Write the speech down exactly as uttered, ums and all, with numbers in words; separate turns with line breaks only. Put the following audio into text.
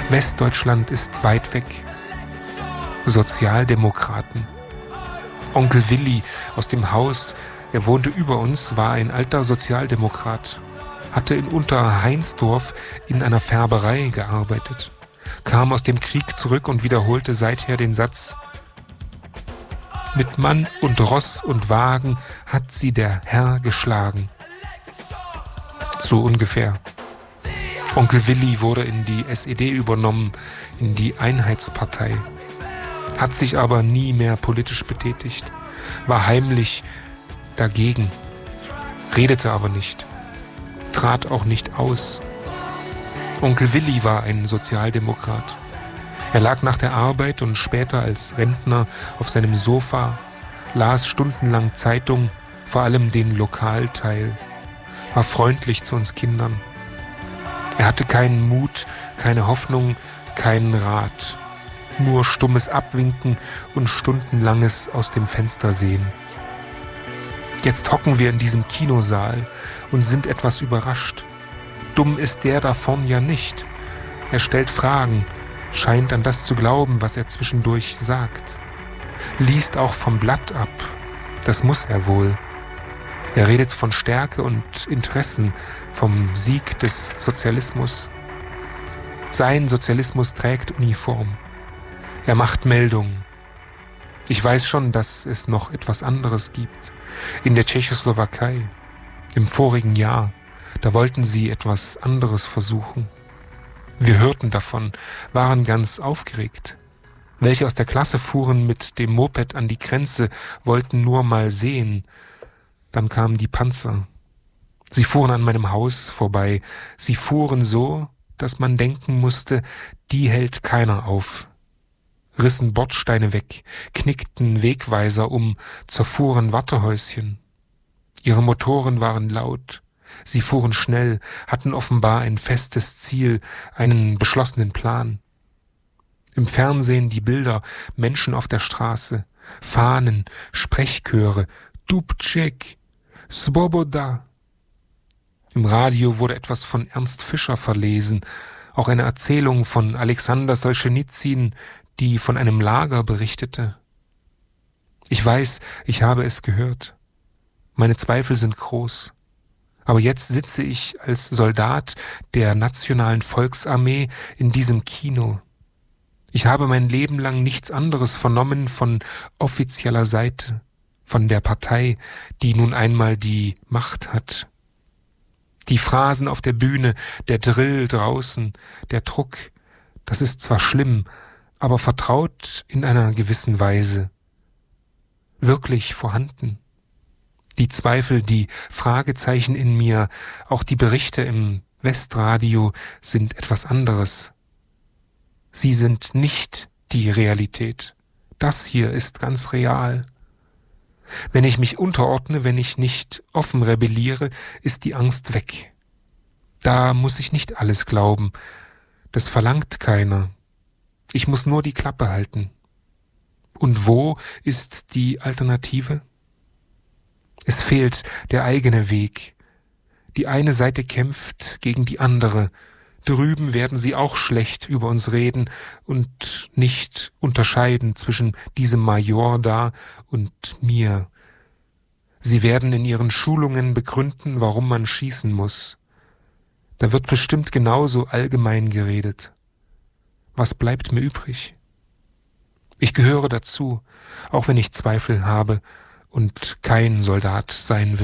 Westdeutschland ist weit weg. Sozialdemokraten. Onkel Willi aus dem Haus, er wohnte über uns, war ein alter Sozialdemokrat, hatte in Unterheinsdorf in einer Färberei gearbeitet, kam aus dem Krieg zurück und wiederholte seither den Satz: Mit Mann und Ross und Wagen hat sie der Herr geschlagen. So ungefähr. Onkel Willi wurde in die S E D übernommen, in die Einheitspartei, hat sich aber nie mehr politisch betätigt, war heimlich dagegen, redete aber nicht, trat auch nicht aus. Onkel Willi war ein Sozialdemokrat. Er lag nach der Arbeit und später als Rentner auf seinem Sofa, las stundenlang Zeitung, vor allem den Lokalteil, war freundlich zu uns Kindern. Er hatte keinen Mut, keine Hoffnung, keinen Rat. Nur stummes Abwinken und stundenlanges aus dem Fenster sehen. Jetzt hocken wir in diesem Kinosaal und sind etwas überrascht. Dumm ist der da vorn ja nicht. Er stellt Fragen, scheint an das zu glauben, was er zwischendurch sagt. Liest auch vom Blatt ab. Das muss er wohl. Er redet von Stärke und Interessen, vom Sieg des Sozialismus. Sein Sozialismus trägt Uniform. Er macht Meldungen. Ich weiß schon, dass es noch etwas anderes gibt. In der Tschechoslowakei, im vorigen Jahr, da wollten sie etwas anderes versuchen. Wir hörten davon, waren ganz aufgeregt. Welche aus der Klasse fuhren mit dem Moped an die Grenze, wollten nur mal sehen. Dann kamen die Panzer. Sie fuhren an meinem Haus vorbei. Sie fuhren so, dass man denken musste, die hält keiner auf. Rissen Bordsteine weg, knickten Wegweiser um, zerfuhren Wartehäuschen. Ihre Motoren waren laut. Sie fuhren schnell, hatten offenbar ein festes Ziel, einen beschlossenen Plan. Im Fernsehen die Bilder, Menschen auf der Straße, Fahnen, Sprechchöre, Dubček, Svoboda. Im Radio wurde etwas von Ernst Fischer verlesen, auch eine Erzählung von Alexander Solschenizyn, die von einem Lager berichtete. Ich weiß, ich habe es gehört. Meine Zweifel sind groß. Aber jetzt sitze ich als Soldat der Nationalen Volksarmee in diesem Kino. Ich habe mein Leben lang nichts anderes vernommen von offizieller Seite, von der Partei, die nun einmal die Macht hat. Die Phrasen auf der Bühne, der Drill draußen, der Druck, das ist zwar schlimm, aber vertraut in einer gewissen Weise. Wirklich vorhanden. Die Zweifel, die Fragezeichen in mir, auch die Berichte im Westradio sind etwas anderes. Sie sind nicht die Realität. Das hier ist ganz real. Wenn ich mich unterordne, wenn ich nicht offen rebelliere, ist die Angst weg. Da muss ich nicht alles glauben. Das verlangt keiner. Ich muss nur die Klappe halten. Und wo ist die Alternative? Es fehlt der eigene Weg. Die eine Seite kämpft gegen die andere. Drüben werden sie auch schlecht über uns reden und nicht unterscheiden zwischen diesem Major da und mir. Sie werden in ihren Schulungen begründen, warum man schießen muss. Da wird bestimmt genauso allgemein geredet. Was bleibt mir übrig? Ich gehöre dazu, auch wenn ich Zweifel habe und kein Soldat sein will.